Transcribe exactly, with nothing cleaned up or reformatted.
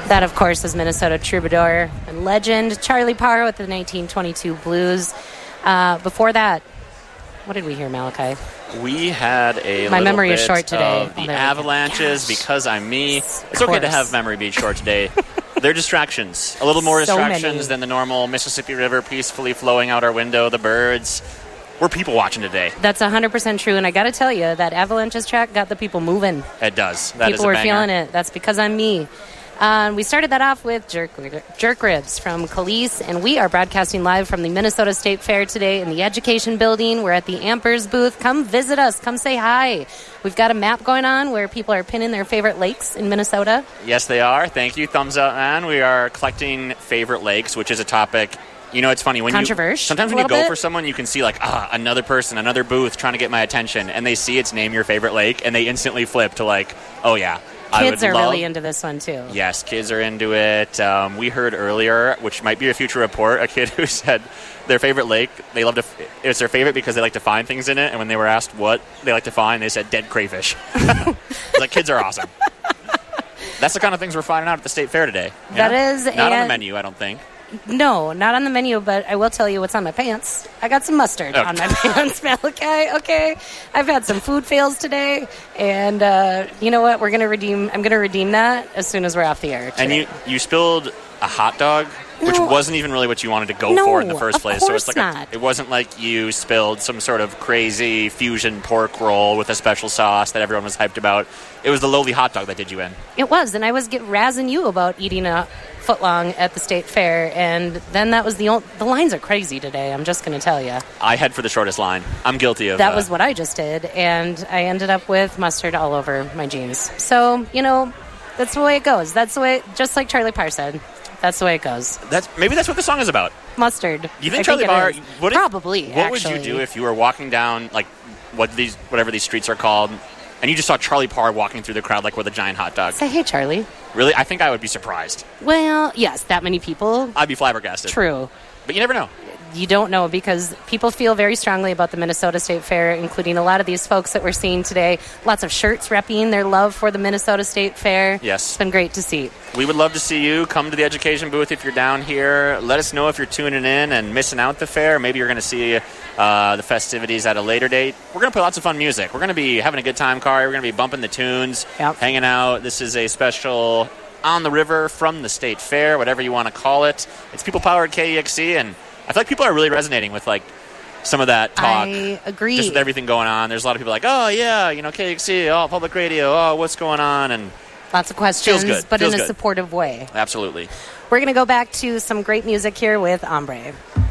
That, of course, is Minnesota troubadour and legend Charlie Parr with the nineteen twenty-two Blues. Uh, before that, what did we hear, Malachi? We had a My little memory bit is short today. of Oh, the there we go. Avalanches, Gosh. Because I'm Me. Of It's okay to course. have memory be short today. They're distractions. A little more So distractions many. than the normal Mississippi River peacefully flowing out our window, the birds. We're people watching today. That's one hundred percent true, and I got to tell you, that Avalanches track got the people moving. It does. That is People a were banger. feeling it. That's Because I'm Me. Uh, we started that off with Jerk, Jerk Ribs from Khalees, and we are broadcasting live from the Minnesota State Fair today in the Education Building. We're at the Ampers booth. Come visit us. Come say hi. We've got a map going on where people are pinning their favorite lakes in Minnesota. Yes, they are. Thank you. Thumbs up, man. We are collecting favorite lakes, which is a topic. You know, it's funny when Controversial, you sometimes a when you little go bit. for someone, you can see like ah another person, another booth trying to get my attention, and they see it's name your favorite lake, and they instantly flip to like, oh yeah, I Kids would are love- really into this one, too. Yes, kids are into it. Um, we heard earlier, which might be a future report, a kid who said their favorite lake, they love to. It's their favorite because they like to find things in it, and when they were asked what they like to find, they said dead crayfish. Like kids are awesome. That's the kind of things we're finding out at the state fair today. you That know? is, not on the and- menu, I don't think. No, not on the menu, but I will tell you what's on my pants. I got some mustard Oh. on my pants, Malachi. Okay, I've had some food fails today, and uh, you know what? We're gonna redeem. I'm gonna redeem that as soon as we're off the air. And today. you you spilled a hot dog, which No. wasn't even really what you wanted to go No, for in the first of place. So course it's like a- not. it wasn't like you spilled some sort of crazy fusion pork roll with a special sauce that everyone was hyped about. It was the lowly hot dog that did you in. It was, and I was get razzing you about eating a footlong at the state fair, and then that was the only, the lines are crazy today. I'm just going to tell you. I head for the shortest line. I'm guilty of That uh, was what I just did, and I ended up with mustard all over my jeans. So, you know, that's the way it goes. That's the way, just like Charlie Parr said, that's the way it goes. That's maybe that's what the song is about. Mustard. You think I Charlie it Parr? is. What if- Probably. What would actually. you do if you were walking down like what these whatever these streets are called, and you just saw Charlie Parr walking through the crowd like with a giant hot dog? Say, hey, Charlie. Really, I think I would be surprised. Well, yes, that many people. I'd be flabbergasted. True. But you never know. You don't know because people feel very strongly about the Minnesota State Fair, including a lot of these folks that we're seeing today. Lots of shirts repping their love for the Minnesota State Fair. Yes. It's been great to see. We would love to see you. Come to the education booth if you're down here. Let us know if you're tuning in and missing out the fair. Maybe you're going to see uh, the festivities at a later date. We're going to play lots of fun music. We're going to be having a good time, Kari. We're going to be bumping the tunes, Yep. hanging out. This is a special On the River from the State Fair, whatever you want to call it. It's people-powered K E X C, and I feel like people are really resonating with, like, some of that talk. I agree. Just with everything going on. There's a lot of people like, oh, yeah, you know, K E X C, oh, public radio, oh, what's going on? And Lots of questions, Feels good. but Feels in a good. supportive way. absolutely. We're going to go back to some great music here with Ombre.